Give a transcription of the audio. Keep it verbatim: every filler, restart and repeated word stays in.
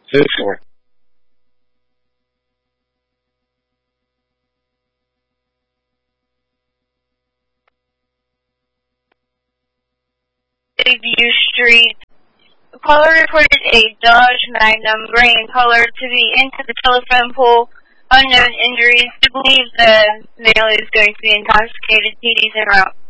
Who's for? View Street. The caller reported a Dodge Magnum bringing caller to the into the telephone pole. Unknown injuries. I believe the male is going to be intoxicated. P D's en route.